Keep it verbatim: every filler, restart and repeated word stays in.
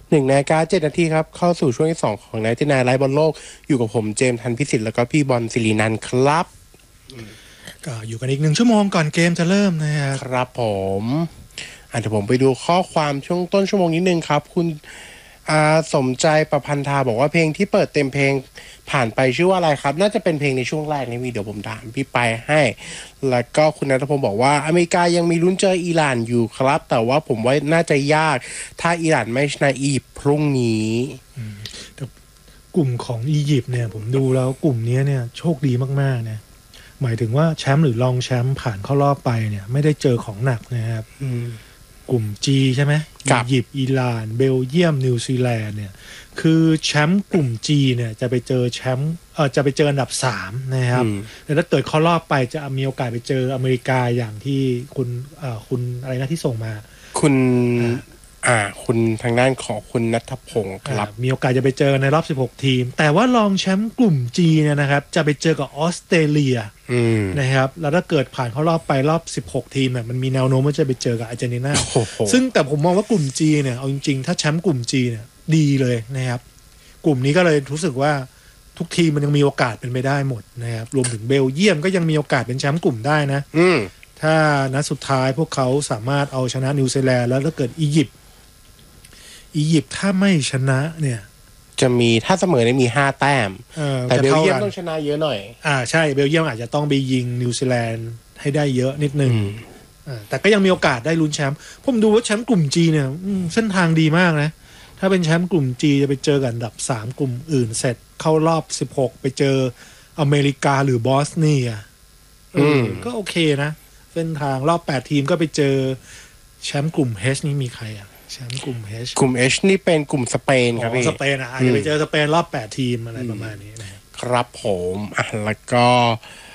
หนึ่งนาฬิกาเจ็ดนาทีครับเข้าสู่ช่วงที่สองของไนท์ที่นายไลฟ์บอลโลกอยู่กับผมเจมส์ทันพิสิทธิ์แล้วก็พี่บอลศิรินันท์ครับก็อยู่กันอีกหนึ่งชั่วโมงก่อนเกมจะเริ่มนะครับครับผมอาจจะผมไปดูข้อความช่วงต้นชั่วโมงนิดนึงครับคุณอาสมใจประพันธาบอกว่าเพลงที่เปิดเต็มเพลงผ่านไปชื่อว่าอะไรครับน่าจะเป็นเพลงในช่วงแรกนี่มีเดี๋ยวผมถามพี่ไปให้แล้วก็คุณณัฐพงศ์บอกว่าอเมริกายังมีลุ้นเจออิหร่านอยู่ครับแต่ว่าผมว่าน่าจะยากถ้าอิหร่านไม่ชนะอียิปต์พรุ่งนี้แต่กลุ่มของอียิปต์เนี่ยผมดูแล้วกลุ่มนี้เนี่ยโชคดีมากๆนะหมายถึงว่าแชมป์หรือรองแชมป์ผ่านเข้ารอบไปเนี่ยไม่ได้เจอของหนักนะครับกลุ่ม G ใช่ไหมอียิปต์อิหร่านเบลเยียมนิวซีแลนด์เนี่ยคือแชมป์กลุ่ม G เนี่ยจะไปเจอแชมป์เออจะไปเจออันดับสามนะครับแต่ถ้าเกิดเข้ารอบไปจะมีโอกาสไปเจออเมริกาอย่างที่คุณเอ่อคุณอะไรนะที่ส่งมาคุณอ่าคุณทางด้านของคุณณัฐพงศ์ครับมีโอกาสจะไปเจอในรอบสิบหกทีมแต่ว่ารองแชมป์กลุ่ม G เนี่ยนะครับจะไปเจอกับออสเตรเลียนะครับแล้วถ้าเกิดผ่านเข้ารอบไปรอบสิบหกทีมเนี่ยมันมีแนวโน้มว่าจะไปเจอกับอาร์เจนตินาซึ่งแต่ผมมองว่ากลุ่ม G เนี่ยเอาจริงๆถ้าแชมป์กลุ่ม G เนี่ยดีเลยนะครับกลุ่มนี้ก็เลยรู้สึกว่าทุกทีมมันยังมีโอกาสเป็นไปได้หมดนะครับรวมถึงเบลเยียมก็ยังมีโอกาสเป็นแชมป์กลุ่มได้นะถ้านัดสุดท้ายพวกเขาสามารถเอาชนะนิวซีแลนด์แล้วถ้าเกิดอียิปต์อียิปต์ถ้าไม่ชนะเนี่ยจะมีถ้าเสมอได้มีห้าแต้มแต่เบลเยียมต้องชนะเยอะหน่อยอ่าใช่เบลเยียมอาจจะต้องไปยิงนิวซีแลนด์ให้ได้เยอะนิดนึงอ่าแต่ก็ยังมีโอกาสได้ลุ้นแชมป์ผมดูว่าแชมป์กลุ่ม G เนี่ยเส้นทางดีมากนะถ้าเป็นแชมป์กลุ่ม G จะไปเจอกันอันดับสามกลุ่มอื่นเสร็จเข้ารอบสิบหกไปเจออเมริกาหรือบอสเนียอืมก็โอเคนะเส้นทางรอบแปดทีมก็ไปเจอแชมป์กลุ่ม H นี่มีใครอ่ะแชมป์กลุ่ม H กลุ่ม H นี่เป็นกลุ่มสเปนครับพี่สเปนอ่ะอาจจะไปเจอสเปนรอบแปดทีมอะไรประมาณนี้นะครับผมอ่ะแล้วก็